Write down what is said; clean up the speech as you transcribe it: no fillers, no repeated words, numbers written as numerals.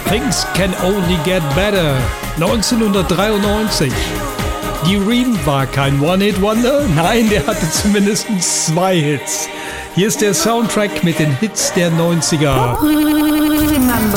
Things Can Only Get Better, 1993. Die Ream war kein One-Hit-Wonder, nein, der hatte zumindest 2 Hits. Hier ist der Soundtrack mit den Hits der 90er.